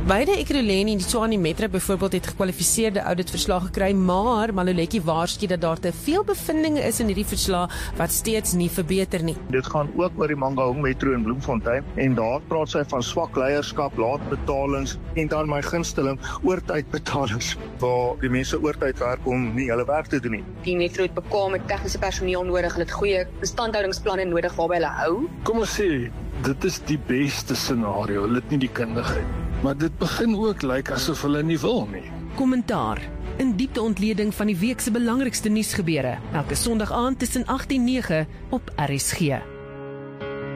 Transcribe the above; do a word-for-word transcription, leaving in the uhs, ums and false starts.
Beide Ekurhuleni en die Tshwane Metro byvoorbeeld het gekwalifiseerde auditverslag gekry, maar Maluleke waarsku dat daar te veel bevindinge is in hierdie verslag wat steeds nie verbeter nie. Dit gaan ook oor die Mangaung Metro in Bloemfontein en daar praat sy van swak leierskap, laat betalings en dan my gunsteling oortydbetalings waar die mense oortyd werk om nie hulle werk te doen nie. Die metro het bekwame tegniese personeel nodig, hulle het goeie instandhoudingsplanne nodig waarby hulle hou. Kom ons sê, dit is die beste scenario, hulle het nie die kundigheid. Maar dit begin ook lyk asof hulle nie wil nie. Kommentaar. In diepte ontleding van die week se belangrikste nuusgebeure. Elke Sondag aand tussen agt en nege op R S G.